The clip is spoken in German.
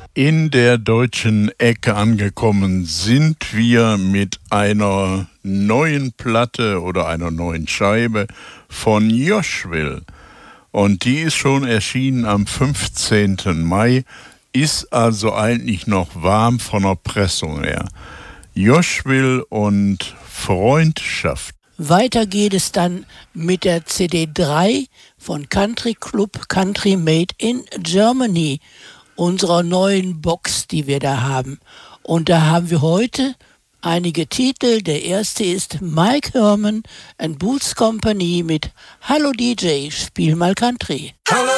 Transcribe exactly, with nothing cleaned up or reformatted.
In der deutschen Ecke angekommen sind wir mit einer neuen Platte oder einer neuen Scheibe von Joshville. Und die ist schon erschienen am fünfzehnten Mai, ist also eigentlich noch warm von der Pressung her. Joshville und Freundschaft. Weiter geht es dann mit der C D drei von Country Club Country Made in Germany, unserer neuen Box, die wir da haben. Und da haben wir heute einige Titel. Der erste ist Mike Herman and Boots Company mit Hallo D J, spiel mal Country. Hallo